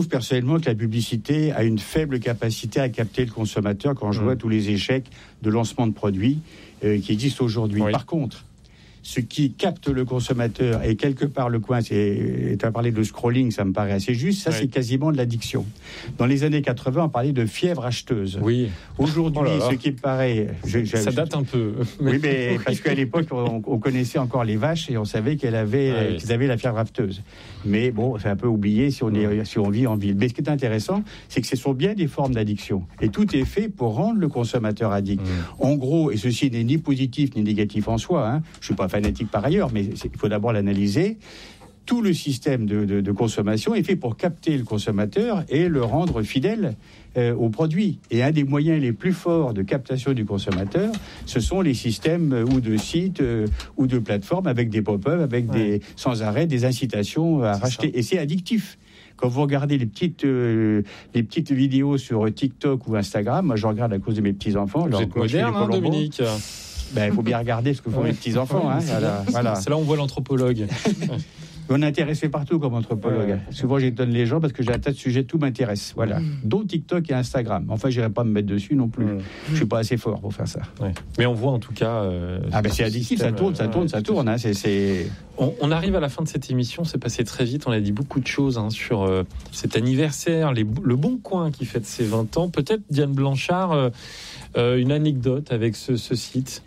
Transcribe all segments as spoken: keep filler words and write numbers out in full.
Personnellement, que la publicité a une faible capacité à capter le consommateur quand je mmh. vois tous les échecs de lancement de produits euh, qui existent aujourd'hui. Oui. Par contre, ce qui capte le consommateur et quelque part le coin, c'est, tu as parlé de scrolling, ça me paraît assez juste, ça oui. c'est quasiment de l'addiction. Dans les années quatre-vingts, on parlait de fièvre acheteuse. Oui. Aujourd'hui, oh ce qui me paraît... Je, je, ça date un peu. Oui, mais parce qu'à l'époque, on, on connaissait encore les vaches et on savait qu'elles avaient, ah oui. qu'ils avaient la fièvre afteuse. Mais bon, c'est un peu oublié si on, est, si on vit en ville. Mais ce qui est intéressant, c'est que ce sont bien des formes d'addiction. Et tout est fait pour rendre le consommateur addict. Mmh. En gros, et ceci n'est ni positif ni négatif en soi, hein, je ne suis pas fanatique par ailleurs, mais il faut d'abord l'analyser. Tout le système de, de, de consommation est fait pour capter le consommateur et le rendre fidèle euh, au produit. Et un des moyens les plus forts de captation du consommateur, ce sont les systèmes euh, ou de sites euh, ou de plateformes avec des pop-up, avec ouais. des, sans arrêt des incitations à c'est racheter. Ça. Et c'est addictif. Quand vous regardez les petites, euh, les petites vidéos sur TikTok ou Instagram, moi je regarde à cause de mes petits-enfants. Vous êtes moderne, hein, Dominique. Ben, il faut bien regarder ce que font ouais. les petits-enfants. Ouais, hein, c'est, voilà, voilà. c'est là où on voit l'anthropologue. On est intéressé partout comme anthropologue. Ouais. Souvent, j'étonne les gens parce que j'ai un tas de sujets, tout m'intéresse. Voilà. Mm. Dont TikTok et Instagram. Enfin, je n'irai pas me mettre dessus non plus. Mm. Je ne suis pas assez fort pour faire ça. Ouais. Mais on voit en tout cas... Euh, ah ben c'est addictif, ça tourne, ça tourne, ouais, ça tourne. Hein, c'est, c'est... On, on arrive à la fin de cette émission, c'est passé très vite. On a dit beaucoup de choses hein, sur euh, cet anniversaire, les, le Bon Coin qui fête ses vingt ans. Peut-être, Diane Blanchard... Euh, Euh, une anecdote avec ce, ce site.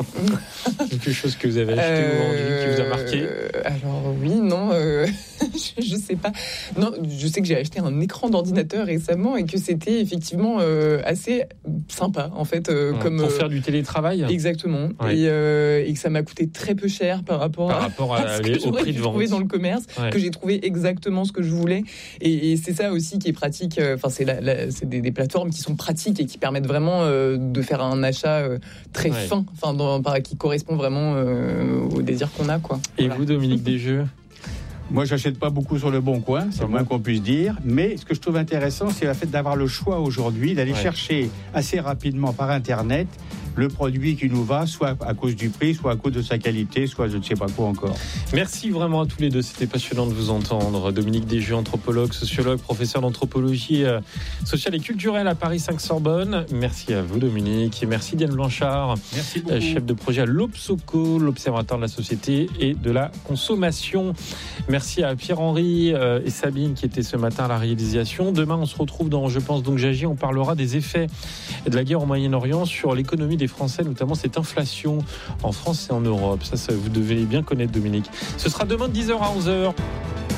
Quelque chose que vous avez acheté euh, ou vendu qui vous a marqué. euh, Alors oui, non, euh, je, je sais pas. Non, je sais que j'ai acheté un écran d'ordinateur récemment et que c'était effectivement euh, assez sympa en fait. Euh, mmh, comme pour euh, faire du télétravail. Exactement. Ouais. Et, euh, et que ça m'a coûté très peu cher par rapport, par à, rapport à, à ce les, que j'aurais au prix pu de vente. trouver dans le commerce, ouais. que j'ai trouvé exactement ce que je voulais. Et, et c'est ça aussi qui est pratique. Enfin, c'est, la, la, c'est des, des plateformes qui sont pratiques et qui permettent vraiment euh, de faire un achat euh, très ouais. fin, enfin, dans, par, qui correspond vraiment euh, au désir qu'on a, quoi. Et voilà. vous, Dominique Desjeux? Moi, j'achète pas beaucoup sur le Bon Coin, c'est le moins qu'on puisse dire. Mais ce que je trouve intéressant, c'est le fait d'avoir le choix aujourd'hui, d'aller ouais. chercher assez rapidement par Internet le produit qui nous va, soit à cause du prix, soit à cause de sa qualité, soit je ne sais pas quoi encore. Merci vraiment à tous les deux, c'était passionnant de vous entendre. Dominique Desjeux, anthropologue, sociologue, professeur d'anthropologie euh, sociale et culturelle à Paris cinq Sorbonne. Merci à vous, Dominique, et merci Diane Blanchard, merci beaucoup. Euh, chef de projet à l'Obsoco, l'Observatoire de la société et de la consommation. Merci à Pierre-Henri euh, et Sabine qui étaient ce matin à la réalisation. Demain, on se retrouve dans Je pense donc j'agis. On parlera des effets de la guerre au Moyen-Orient sur l'économie des Français, notamment cette inflation en France et en Europe. Ça, ça vous devez bien connaître, Dominique. Ce sera demain de dix heures à onze heures.